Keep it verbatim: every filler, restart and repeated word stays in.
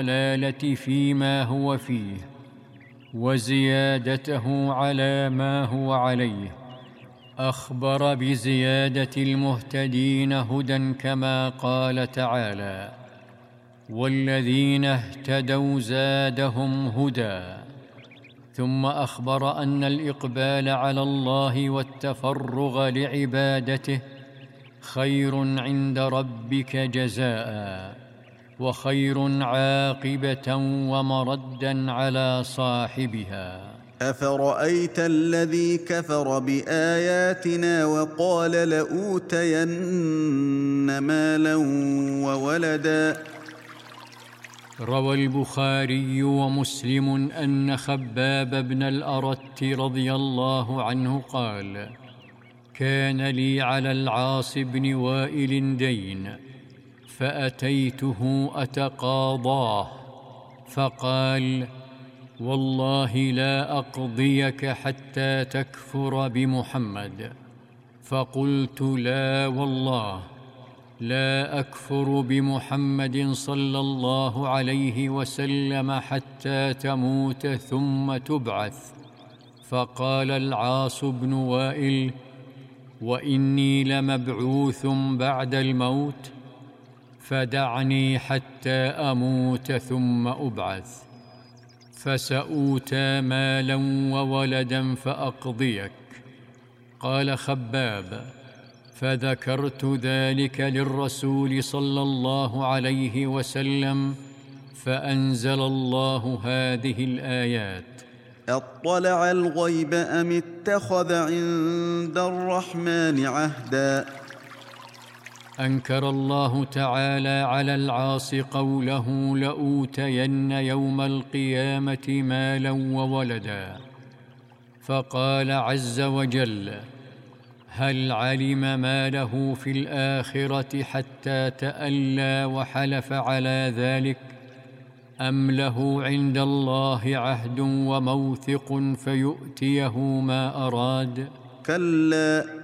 الضلالة فيما هو فيه وزيادته على ما هو عليه. أخبر بزيادة المهتدين هدى كما قال تعالى: والذين اهتدوا زادهم هدى. ثم أخبر أن الإقبال على الله والتفرغ لعبادته خير عند ربك جزاء، وخير عاقبة ومردا على صاحبها. أفرأيت الذي كفر بآياتنا وقال لأوتين مالا وولدا؟ روى البخاري ومسلم أن خباب بن الأرت رضي الله عنه قال: كان لي على العاص بن وائل دين، فأتيته أتقاضاه، فقال: والله لا أقضيك حتى تكفر بمحمد. فقلت: لا والله لا أكفر بمحمد صلى الله عليه وسلم حتى تموت ثم تبعث. فقال العاص بن وائل: وإني لمبعوث بعد الموت، فدعني حتى أموت ثم أبعث، فسأوتى مالا وولدا فأقضيك. قال خباب: فذكرت ذلك للرسول صلى الله عليه وسلم، فأنزل الله هذه الآيات: أطلع الغيب أم اتخذ عند الرحمن عهدا؟ أنكر الله تعالى على العاص قوله: لأوتين يوم القيامة مالا وولدا، فقال عز وجل: هل علم ما له في الآخرة حتى تألى وحلف على ذلك، أم له عند الله عهد وموثق فيؤتيه ما أراد؟ كلا